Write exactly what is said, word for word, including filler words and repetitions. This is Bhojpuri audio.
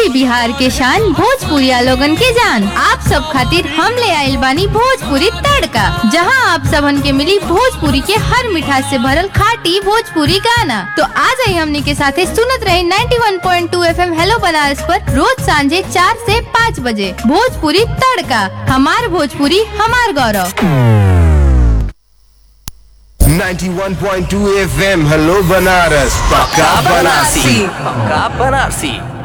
यूपी बिहार के शान भोजपुरिया लोगन के जान। आप सब खातिर हम ले आइल बानी भोजपुरी तड़का, जहां आप सबन के मिली भोजपुरी के हर मिठास से भरल खाटी भोजपुरी गाना। तो आ जाइए हमनी के साथे सुनत रहे इक्यानवे पॉइंट दो एफ एम हेलो बनारस पर रोज सांझे चार से पाँच बजे। भोजपुरी तड़का, हमार भोजपुरी हमार गौरव। इक्यानवे पॉइंट दो एफ एम हेलो बनारस, पक्का बनारसी, पक्का बनारसी।